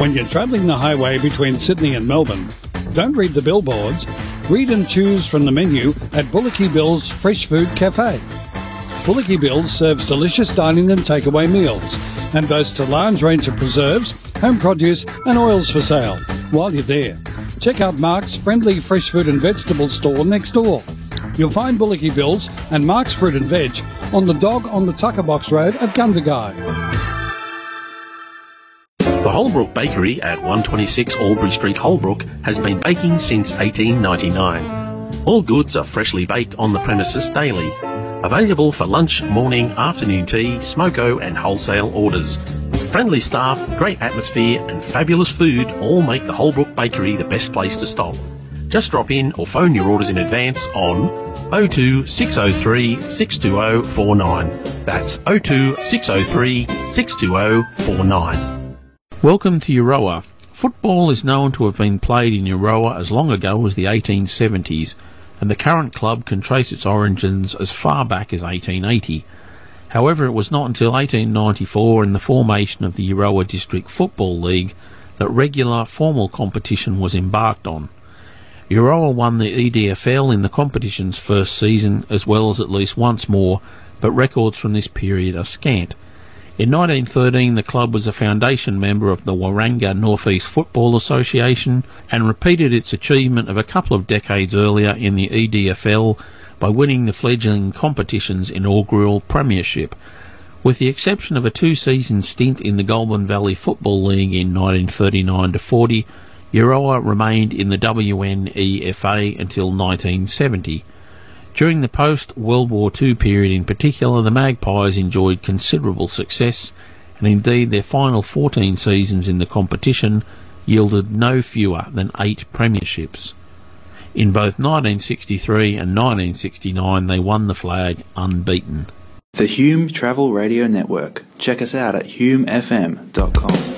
When you're travelling the highway between Sydney and Melbourne, don't read the billboards. Read and choose from the menu at Bullocky Bill's Fresh Food Cafe. Bullocky Bill's serves delicious dining and takeaway meals and boasts a large range of preserves, home produce and oils for sale. While you're there, check out Mark's friendly fresh fruit and vegetable store next door. You'll find Bullocky Bill's and Mark's Fruit and Veg on the Dog on the Tucker Box Road at Gundagai. The Holbrook Bakery at 126 Albury Street, Holbrook, has been baking since 1899. All goods are freshly baked on the premises daily. Available for lunch, morning, afternoon tea, smoko and wholesale orders. Friendly staff, great atmosphere and fabulous food all make the Holbrook Bakery the best place to stop. Just drop in or phone your orders in advance on 02 603 620 49. That's 02 603 620 49. Welcome to Euroa. Football is known to have been played in Euroa as long ago as the 1870s, and the current club can trace its origins as far back as 1880. However, it was not until 1894 in the formation of the Euroa District Football League that regular formal competition was embarked on. Euroa won the EDFL in the competition's first season as well as at least once more, but records from this period are scant. In 1913 the club was a foundation member of the Waranga North East Football Association and repeated its achievement of a couple of decades earlier in the EDFL by winning the fledgling competition's inaugural premiership. With the exception of a two-season stint in the Goulburn Valley Football League in 1939-40, Euroa remained in the WNEFA until 1970. During the post-World War II period in particular, the Magpies enjoyed considerable success, and indeed their final 14 seasons in the competition yielded no fewer than 8 premierships. In both 1963 and 1969 they won the flag unbeaten. The Hume Travel Radio Network. Check us out at humefm.com.